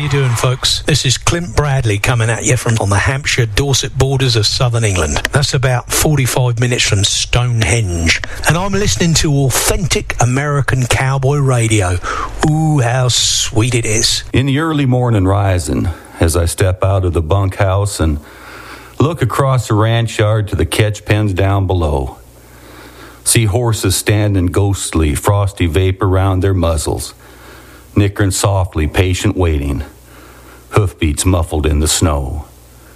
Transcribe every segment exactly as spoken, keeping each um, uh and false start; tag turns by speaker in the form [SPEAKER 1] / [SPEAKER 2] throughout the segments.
[SPEAKER 1] you doing, folks? This is Clint Bradley coming at you from on the Hampshire-Dorset borders of southern England. That's about forty-five minutes from Stonehenge. And I'm listening to authentic American cowboy radio. Ooh, how sweet it is.
[SPEAKER 2] In the early morning rising, as I step out of the bunkhouse and look across the ranch yard to the catch pens down below, see horses standing ghostly, frosty vapor round their muzzles, nickering softly, patient waiting, hoofbeats muffled in the snow.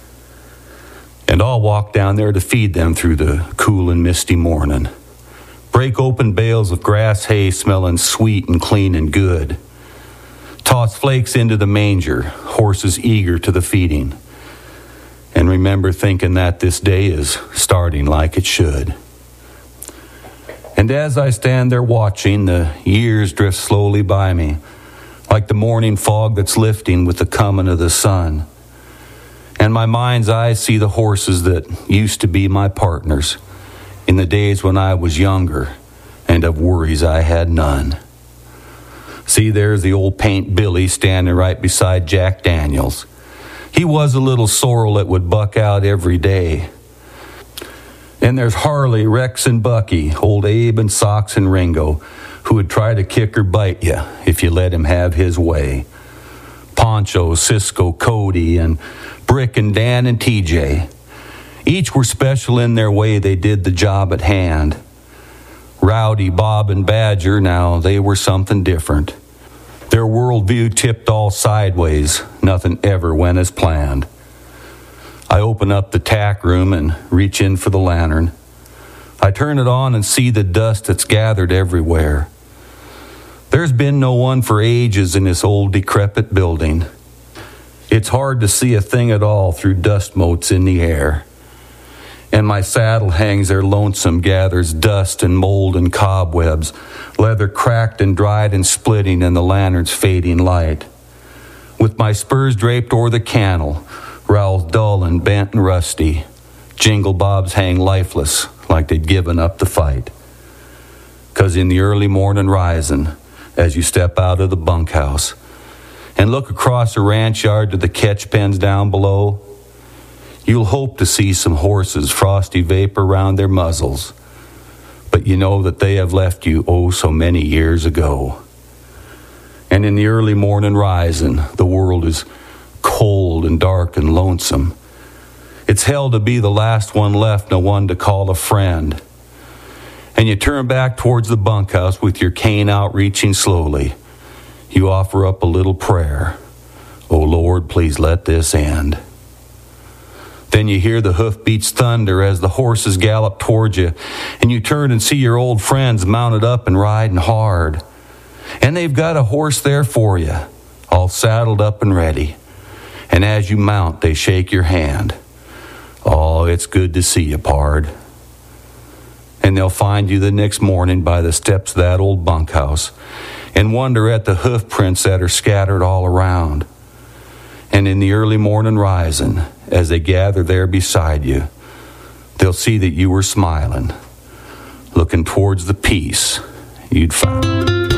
[SPEAKER 2] And I'll walk down there to feed them through the cool and misty morning, break open bales of grass hay smelling sweet and clean and good, toss flakes into the manger, horses eager to the feeding, and remember thinking that this day is starting like it should. And as I stand there watching, the years drift slowly by me, like the morning fog that's lifting with the coming of the sun. And my mind's eye see the horses that used to be my partners in the days when I was younger and of worries I had none. See, there's the old Paint Billy standing right beside Jack Daniels. He was a little sorrel that would buck out every day. And there's Harley, Rex, and Bucky, old Abe and Sox and Ringo, who would try to kick or bite you if you let him have his way. Poncho, Cisco, Cody, and Brick and Dan and T J. Each were special in their way. They did the job at hand. Rowdy, Bob, and Badger, now they were something different. Their worldview tipped all sideways. Nothing ever went as planned. I open up the tack room and reach in for the lantern. I turn it on and see the dust that's gathered everywhere. There's been no one for ages in this old decrepit building. It's hard to see a thing at all through dust motes in the air. And my saddle hangs there lonesome, gathers dust and mold and cobwebs, leather cracked and dried and splitting in the lantern's fading light. With my spurs draped o'er the cantle, rowels dull and bent and rusty, jingle bobs hang lifeless like they'd given up the fight. 'Cause in the early morning rising, as you step out of the bunkhouse and look across the ranch yard to the catch pens down below, you'll hope to see some horses frosty vapor round their muzzles, but you know that they have left you oh so many years ago. And in the early morning rising, the world is cold and dark and lonesome. It's hell to be the last one left, no one to call a friend. And you turn back towards the bunkhouse with your cane out reaching slowly. You offer up a little prayer. Oh Lord, please let this end. Then you hear the hoofbeats thunder as the horses gallop towards you, and you turn and see your old friends mounted up and riding hard. And they've got a horse there for you, all saddled up and ready. And as you mount, they shake your hand. Oh, it's good to see you, pard. And they'll find you the next morning by the steps of that old bunkhouse and wonder at the hoof prints that are scattered all around. And in the early morning rising, as they gather there beside you, they'll see that you were smiling, looking towards the peace you'd found.